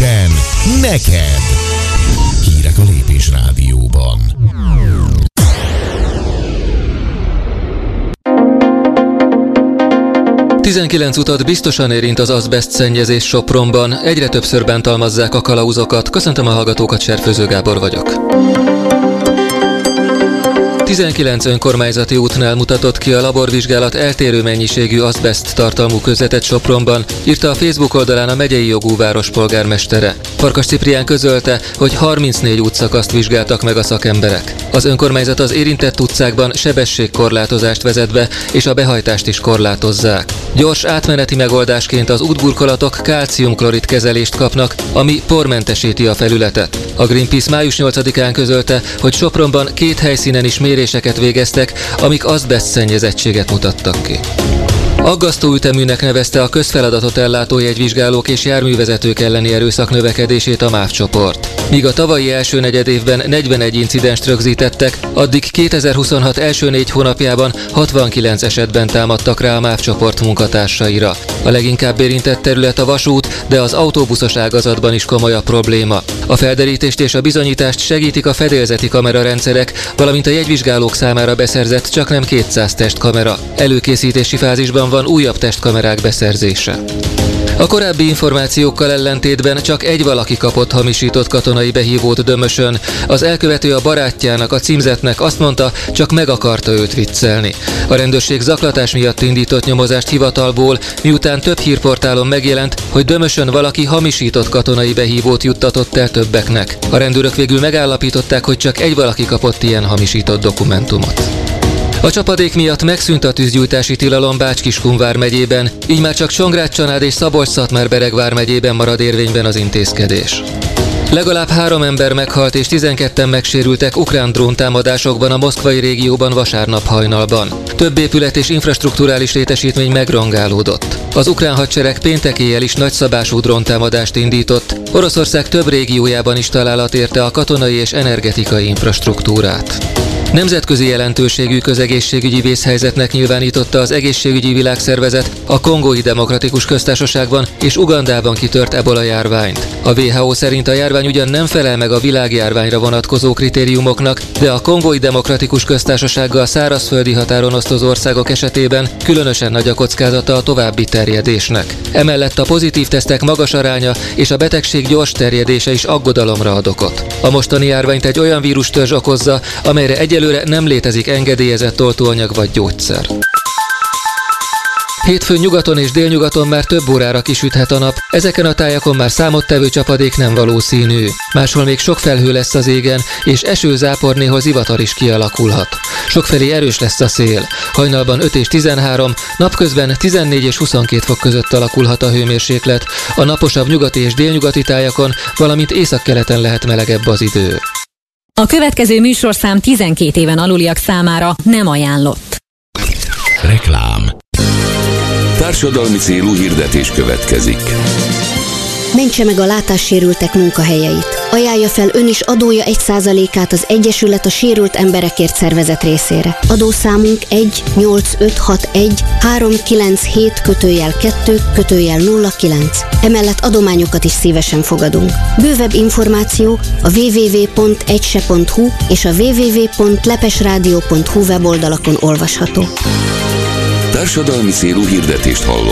Lépésen neked. Hírek a Lépés Rádióban. Tizenkilenc utat biztosan érint az azbeszt szennyezés Sopronban. Egyre többször bántalmazzák a kalauzokat. Köszöntöm a hallgatókat, Serfőző Gábor vagyok. 19 önkormányzati útnál mutatott ki a laborvizsgálat eltérő mennyiségű azbeszt tartalmú kőzetet Sopronban, írta a Facebook oldalán a megyei jogú várospolgármestere. Farkas Ciprián közölte, hogy 34 útszakaszt vizsgáltak meg a szakemberek. Az önkormányzat az érintett utcákban sebességkorlátozást vezet be, és a behajtást is korlátozzák. Gyors átmeneti megoldásként az útburkolatok kálciumklorid kezelést kapnak, ami pormentesíti a felületet. A Greenpeace május 8-án közölte, hogy Sopronban 2 helyszínen is méréseket végeztek, amik azbeszt szennyezettséget mutattak ki. Aggasztó üteműnek nevezte a közfeladatot ellátó jegyvizsgálók és járművezetők elleni erőszak növekedését a MÁV csoport. Míg a tavalyi első negyedévben 41 incidenst rögzítettek, addig 2026 első 4 hónapjában 69 esetben támadtak rá a MÁV csoport munkatársaira. A leginkább érintett terület a vasút, de az autóbuszos ágazatban is komoly a probléma. A felderítést és a bizonyítást segítik a fedélzeti kamerarendszerek, valamint a jegyvizsgálók számára beszerzett csaknem 200 testkamera. Előkészítési fázisban van újabb testkamerák beszerzése. A korábbi információkkal ellentétben csak egy valaki kapott hamisított katonai behívót Dömösön. Az elkövető a barátjának, a címzettnek azt mondta, csak meg akarta őt viccelni. A rendőrség zaklatás miatt indított nyomozást hivatalból, miután több hírportálon megjelent, hogy Dömösön valaki hamisított katonai behívót juttatott el többeknek. A rendőrök végül megállapították, hogy csak egy valaki kapott ilyen hamisított dokumentumot. A csapadék miatt megszűnt a tűzgyújtási tilalom Bács-Kiskun vármegyében, így már csak Csongrád-Csanád és Szabolcs-Szatmár-Bereg vármegyében marad érvényben az intézkedés. Legalább 3 ember meghalt és 12-en megsérültek ukrán dróntámadásokban a moszkvai régióban vasárnap hajnalban. Több épület és infrastrukturális létesítmény megrongálódott. Az ukrán hadsereg péntek éjjel is nagyszabású dróntámadást indított. Oroszország több régiójában is találat érte a katonai és energetikai infrastruktúrát. Nemzetközi jelentőségű közegészségügyi vészhelyzetnek nyilvánította az Egészségügyi Világszervezet a Kongói Demokratikus Köztársaságban és Ugandában kitört ebola járványt. A WHO szerint a járvány ugyan nem felel meg a világjárványra vonatkozó kritériumoknak, de a Kongói Demokratikus Köztársasággal szárazföldi határon osztozó országok esetében különösen nagy a kockázata a további terjedésnek. Emellett a pozitív tesztek magas aránya és a betegség gyors terjedése is aggodalomra ad okot. A mostani járványt egy olyan vírustörzs okozza, amelyre egyelőre nem létezik engedélyezett oltóanyag vagy gyógyszer. Hétfőn nyugaton és délnyugaton már több órára kisüthet a nap, ezeken a tájakon már számottevő csapadék nem valószínű. Máshol még sok felhő lesz az égen, és eső-zápor, néhol zivatar is kialakulhat. Sokfelé erős lesz a szél. Hajnalban 5 és 13, napközben 14 és 22 fok között alakulhat a hőmérséklet. A naposabb nyugati és délnyugati tájakon, valamint északkeleten lehet melegebb az idő. A következő műsorszám 12 éven aluliak számára nem ajánlott. Reklám. Társadalmi célú hirdetés következik. Mentse meg a látássérültek munkahelyeit. Ajánlja fel ön is adója 1%-át az Egyesület a Sérült Emberekért szervezet részére. Adószámunk 1-8561-397-2-09. Emellett adományokat is szívesen fogadunk. Bővebb információ a www.egyse.hu és a www.lepesradio.hu weboldalakon olvasható. Társadalmi célú hirdetést hallott.